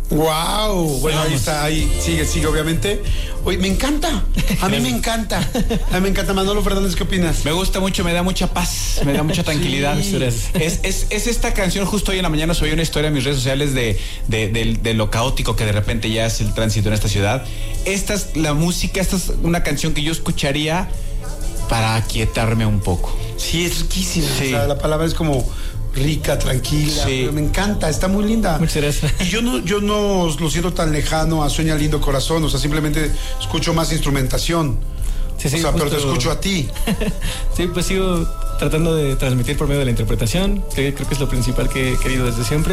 Wow, bueno, ahí está, ahí sigue, obviamente. Oye, me encanta, a mí me encanta, Manolo Fernández, ¿qué opinas? Me gusta mucho, me da mucha paz, me da mucha tranquilidad. Sí. Es es esta canción. Justo hoy en la mañana subí una historia en mis redes sociales de lo caótico que de repente ya es el tránsito en esta ciudad. Esta es la música, esta es una canción que yo escucharía para aquietarme un poco. Sí, es riquísima, sí. O sea, la palabra es como rica, tranquila, sí. Pero me encanta, está muy linda. Muchas gracias. Y yo no lo siento tan lejano a Sueña Lindo Corazón, o sea, simplemente escucho más instrumentación. Sí, o sea, justo... pero te escucho a ti. Sí, pues sigo tratando de transmitir por medio de la interpretación, que creo que es lo principal que he querido desde siempre,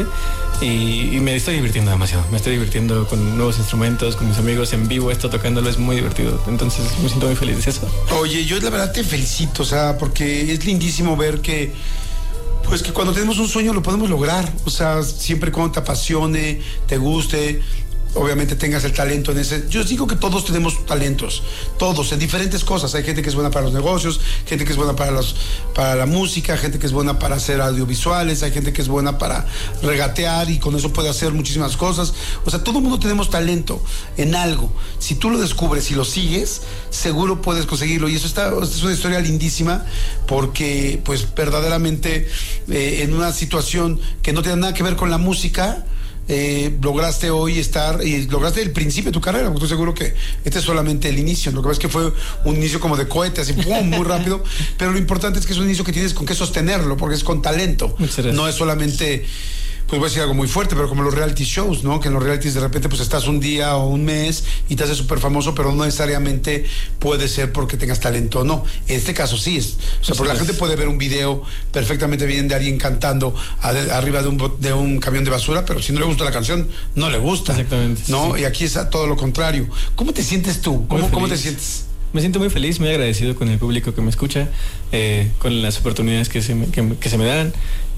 y me estoy divirtiendo demasiado. Me estoy divirtiendo con nuevos instrumentos, con mis amigos en vivo, esto tocándolo es muy divertido. Entonces me siento muy feliz de eso. Oye, yo la verdad te felicito, o sea, porque es lindísimo ver que pues que cuando tenemos un sueño lo podemos lograr, o sea, siempre cuando te apasione, te guste, obviamente tengas el talento en ese. Yo digo que todos tenemos talentos, todos, en diferentes cosas. Hay gente que es buena para los negocios, gente que es buena para la música, gente que es buena para hacer audiovisuales, hay gente que es buena para regatear y con eso puede hacer muchísimas cosas. O sea, todo el mundo tenemos talento en algo. Si tú lo descubres y lo sigues, seguro puedes conseguirlo. Y eso es una historia lindísima porque, pues, verdaderamente en una situación que no tiene nada que ver con la música, lograste hoy estar y lograste el principio de tu carrera, porque estoy seguro que este es solamente el inicio. Lo que pasa es que fue un inicio como de cohete, así ¡pum! Muy rápido, pero lo importante es que es un inicio que tienes con qué sostenerlo, porque es con talento, no es solamente, pues voy a decir algo muy fuerte, pero como los reality shows, ¿no? Que en los realities de repente pues estás un día o un mes y te haces súper famoso, pero no necesariamente puede ser porque tengas talento o no. En este caso sí es. O sea, porque la gente puede ver un video perfectamente bien de alguien cantando arriba de un camión de basura, pero si no le gusta la canción, no le gusta. Exactamente. ¿No? Sí. Y aquí es todo lo contrario. ¿Cómo te sientes tú? ¿Cómo te sientes? Me siento muy feliz, muy agradecido con el público que me escucha, con las oportunidades que se me dan.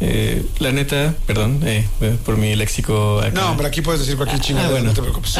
La neta, perdón por mi léxico acá. No, pero aquí puedes decir cualquier chingada, bueno. No te preocupes.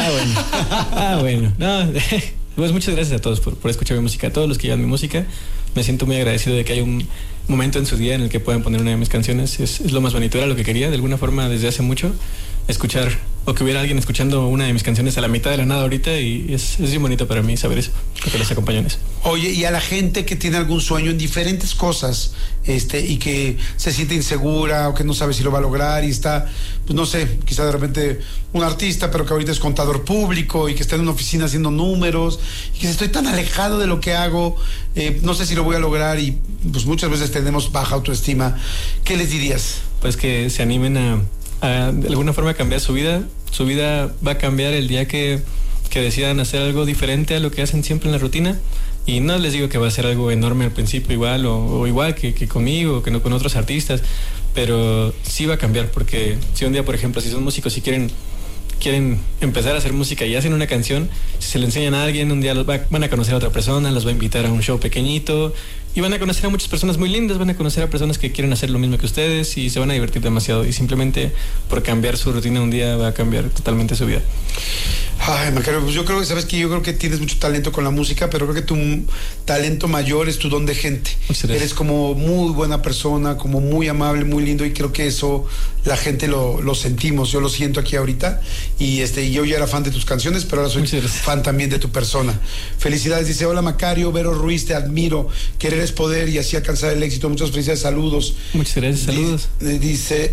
Bueno. No, pues muchas gracias a todos por escuchar mi música, a todos los que llevan mi música. Me siento muy agradecido de que haya un momento en su día en el que puedan poner una de mis canciones. Es lo más bonito, era lo que quería de alguna forma desde hace mucho, escuchar o que hubiera alguien escuchando una de mis canciones a la mitad de la nada ahorita, y es bien bonito para mí saber eso, que les acompaño en eso. Oye, y a la gente que tiene algún sueño en diferentes cosas, y que se siente insegura o que no sabe si lo va a lograr y está, pues no sé, quizá de repente un artista, pero que ahorita es contador público y que está en una oficina haciendo números y que estoy tan alejado de lo que hago, no sé si lo voy a lograr, y pues muchas veces tenemos baja autoestima. ¿Qué les dirías? Pues que se animen a de alguna forma cambiar su vida. Su vida va a cambiar el día que decidan hacer algo diferente a lo que hacen siempre en la rutina. Y no les digo que va a ser algo enorme al principio igual o igual que conmigo, que no con otros artistas, pero sí va a cambiar, porque si un día, por ejemplo, si son músicos y quieren empezar a hacer música y hacen una canción, si se le enseñan a alguien, un día van a conocer a otra persona, los va a invitar a un show pequeñito y van a conocer a muchas personas muy lindas, van a conocer a personas que quieren hacer lo mismo que ustedes y se van a divertir demasiado, y simplemente por cambiar su rutina un día va a cambiar totalmente su vida. Ay, Macario, pues yo creo que tienes mucho talento con la música, pero creo que tu talento mayor es tu don de gente. Eres como muy buena persona, como muy amable, muy lindo, y creo que eso la gente lo sentimos. Yo lo siento aquí ahorita, y yo ya era fan de tus canciones, pero ahora soy fan también de tu persona. Felicidades, dice: hola Macario, Vero Ruiz, te admiro, querer es poder y así alcanzar el éxito. Muchas felicidades, saludos. Muchas gracias, saludos. Dice,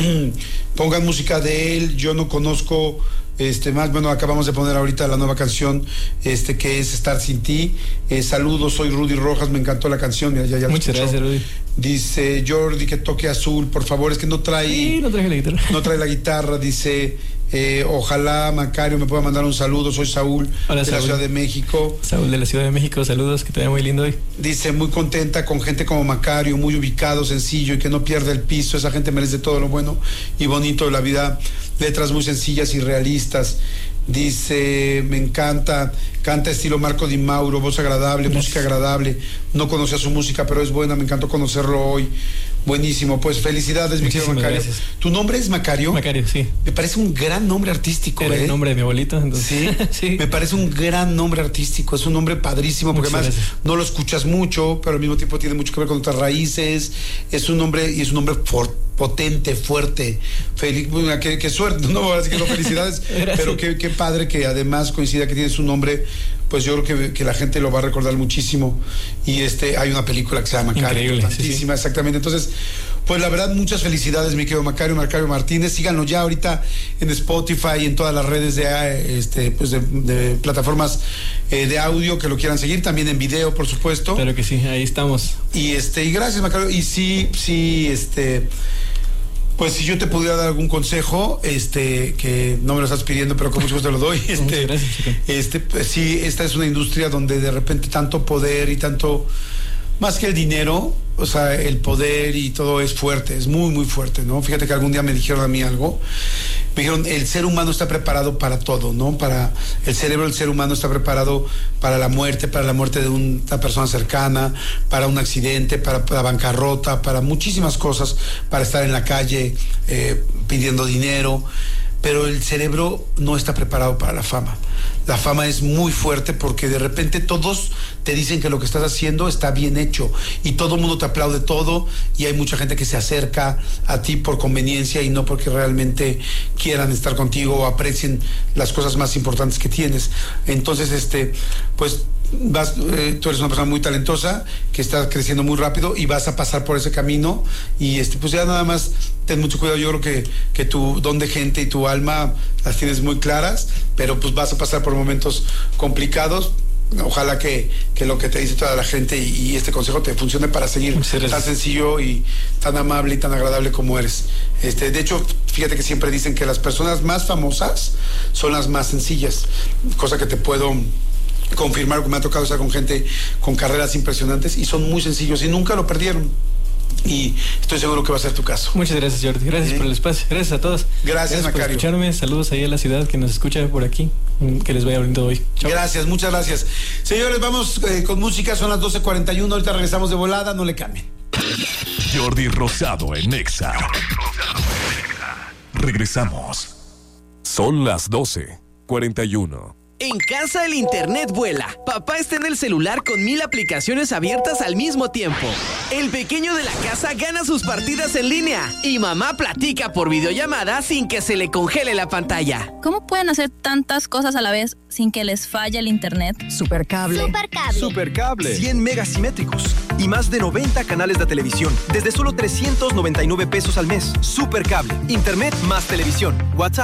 pongan música de él, yo no conozco más. Bueno, acabamos de poner ahorita la nueva canción, que es Estar Sin Ti. Saludos, soy Rudy Rojas, me encantó la canción. Mira, ya muchas gracias, Rudy. Dice Jordi que toque Azul, por favor, es que no trae. Sí, no traje la guitarra. No trae la guitarra, dice. Ojalá Macario me pueda mandar un saludo. Soy Saúl. Hola, de Saúl. la Ciudad de México. Saúl de la Ciudad de México, saludos, que te vea muy lindo hoy. Dice: muy contenta con gente como Macario, muy ubicado, sencillo y que no pierde el piso. Esa gente merece todo lo bueno y bonito de la vida. Letras muy sencillas y realistas. Dice: me encanta, canta estilo Marco Di Mauro, voz agradable, música agradable. No conocía su música, pero es buena, me encantó conocerlo hoy. Buenísimo, pues felicidades, mi querido Macario. Gracias. ¿Tu nombre es Macario? Macario, sí. Me parece un gran nombre artístico. Era el nombre de mi abuelito, entonces. Sí, sí. Me parece un gran nombre artístico, es un nombre padrísimo, porque muchas además gracias. No lo escuchas mucho, pero al mismo tiempo tiene mucho que ver con otras raíces. Es un nombre, y es un nombre potente, fuerte, feliz, qué suerte, no, así que no, felicidades, pero qué padre que además coincida que tienes un nombre, pues yo creo que la gente lo va a recordar muchísimo. Y hay una película que se llama Macario, importantísima, sí. Exactamente. Entonces, pues la verdad, muchas felicidades, mi querido Macario Martínez. Síganlo ya ahorita en Spotify y en todas las redes de plataformas de audio que lo quieran seguir, también en video, por supuesto. Claro que sí, ahí estamos. Y gracias, Macario. Y pues si yo te pudiera dar algún consejo, que no me lo estás pidiendo, pero con mucho gusto te lo doy. Gracias, pues sí, esta es una industria donde de repente tanto poder y tanto, más que el dinero, o sea, el poder y todo es fuerte, es muy, muy fuerte, ¿no? Fíjate que algún día me dijeron a mí algo. Me dijeron, el ser humano está preparado para todo, ¿no? Para el cerebro del ser humano está preparado para la muerte de una persona cercana, para un accidente, para la bancarrota, para muchísimas cosas, para estar en la calle pidiendo dinero, pero el cerebro no está preparado para la fama. La fama es muy fuerte porque de repente todos te dicen que lo que estás haciendo está bien hecho y todo el mundo te aplaude todo y hay mucha gente que se acerca a ti por conveniencia y no porque realmente quieran estar contigo o aprecien las cosas más importantes que tienes. Entonces, pues tú eres una persona muy talentosa que está creciendo muy rápido y vas a pasar por ese camino y pues ya nada más ten mucho cuidado. Yo creo que tu don de gente y tu alma las tienes muy claras, pero pues vas a pasar por momentos complicados. Ojalá que lo que te dice toda la gente y este consejo te funcione para seguir tan sencillo y tan amable y tan agradable como eres. De hecho, fíjate que siempre dicen que las personas más famosas son las más sencillas, cosa que te puedo confirmar, que me ha tocado estar con gente con carreras impresionantes y son muy sencillos y nunca lo perdieron. Y estoy seguro que va a ser tu caso. Muchas gracias, Jordi. Gracias por el espacio. Gracias a todos. Gracias, Macario. Por escucharme. Saludos ahí a la ciudad que nos escucha por aquí. Que les vaya bonito hoy. Chao. Gracias, muchas gracias. Señores, vamos con música. Son las 12:41. Ahorita regresamos de volada. No le cambien. Jordi Rosado en Nexa. Regresamos. Son las 12:41. En casa el internet vuela. Papá está en el celular con 1000 aplicaciones abiertas al mismo tiempo. El pequeño de la casa gana sus partidas en línea. Y mamá platica por videollamada sin que se le congele la pantalla. ¿Cómo pueden hacer tantas cosas a la vez sin que les falle el internet? Supercable. Supercable. 100 megas simétricos y más de 90 canales de televisión desde solo 399 pesos al mes. Supercable. Internet más televisión. WhatsApp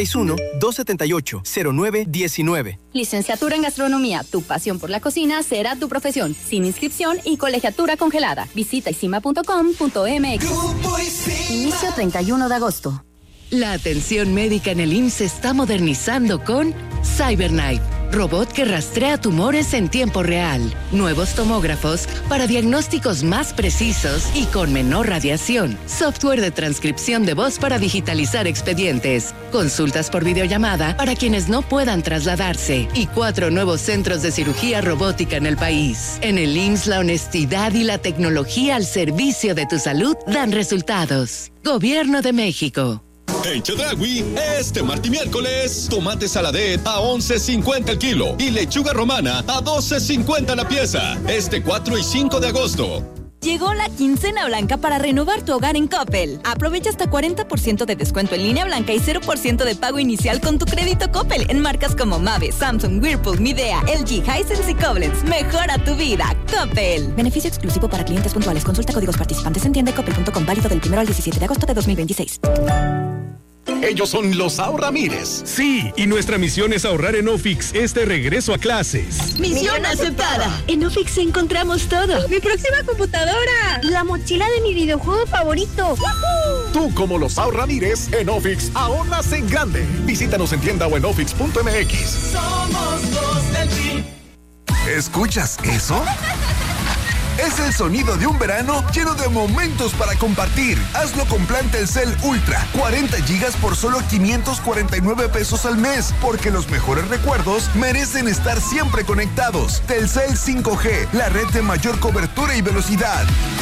961-278-0919. Licenciatura en Gastronomía. Tu pasión por la cocina será tu profesión. Sin inscripción y colegiatura congelada. Visita isima.com.mx. Inicio 31 de agosto. La atención médica en el IMSS se está modernizando con CyberKnife, robot que rastrea tumores en tiempo real. Nuevos tomógrafos para diagnósticos más precisos y con menor radiación. Software de transcripción de voz para digitalizar expedientes. Consultas por videollamada para quienes no puedan trasladarse. Y 4 nuevos centros de cirugía robótica en el país. En el IMSS, la honestidad y la tecnología al servicio de tu salud dan resultados. Gobierno de México. En Chedraui, este martes y miércoles, tomate saladet a $11.50 el kilo y lechuga romana a $12.50 la pieza. 4 y 5 de agosto. Llegó la quincena blanca para renovar tu hogar en Coppel. Aprovecha hasta 40% de descuento en línea blanca y 0% de pago inicial con tu crédito Coppel en marcas como Mave, Samsung, Whirlpool, Midea, LG, Hisense y Koblenz. Mejora tu vida. Coppel. Beneficio exclusivo para clientes puntuales. Consulta códigos participantes en tienda.coppel.com. Válido del 1 al 17 de agosto de 2026. Ellos son los Ahorramires. Sí, y nuestra misión es ahorrar en Ofix este regreso a clases. ¡Misión aceptada! En Ofix encontramos todo. ¡Mi próxima computadora! ¡La mochila de mi videojuego favorito! ¡Woohoo! Tú, como los Ahorramires, en Ofix ahorras en grande. Visítanos en tienda o en ofix.mx. Somos los del PRI. ¿Escuchas eso? Es el sonido de un verano lleno de momentos para compartir. Hazlo con plan Telcel Ultra. 40 gigas por solo 549 pesos al mes. Porque los mejores recuerdos merecen estar siempre conectados. Telcel 5G, la red de mayor cobertura y velocidad.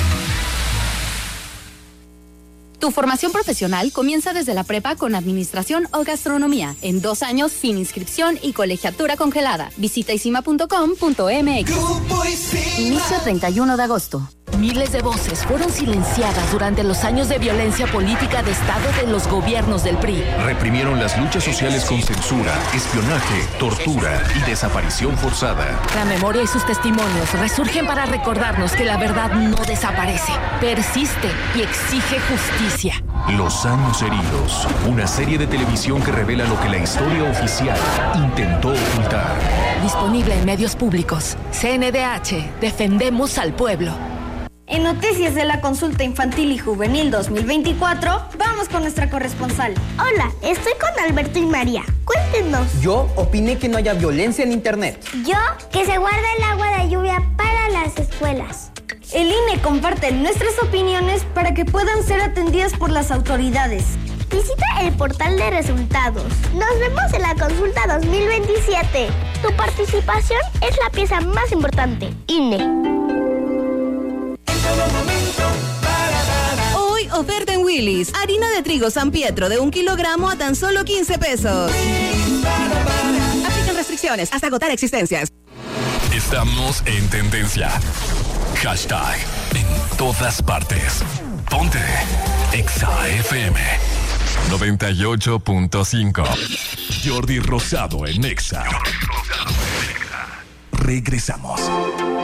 Tu formación profesional comienza desde la prepa con administración o gastronomía. En 2 años sin inscripción y colegiatura congelada. Visita isima.com.mx. Inicio 31 de agosto. Miles de voces fueron silenciadas durante los años de violencia política de Estado de los gobiernos del PRI. Reprimieron las luchas sociales con censura, espionaje, tortura y desaparición forzada. La memoria y sus testimonios resurgen para recordarnos que la verdad no desaparece, persiste y exige justicia. Los años heridos, una serie de televisión que revela lo que la historia oficial intentó ocultar. Disponible en medios públicos. CNDH, defendemos al pueblo. En Noticias de la Consulta Infantil y Juvenil 2024, vamos con nuestra corresponsal. Hola, estoy con Alberto y María. Cuéntenos. Yo opiné que no haya violencia en internet. Yo, que se guarde el agua de lluvia para las escuelas. El INE comparte nuestras opiniones para que puedan ser atendidas por las autoridades. Visita el portal de resultados. Nos vemos en la consulta 2027. Tu participación es la pieza más importante. INE. Hoy oferta en Willy's. Harina de trigo San Pietro de 1 kilogramo a tan solo 15 pesos. Aplican restricciones hasta agotar existencias. Estamos en tendencia. Hashtag en todas partes. Ponte Exa FM 98.5. Jordi Rosado en Exa. Regresamos.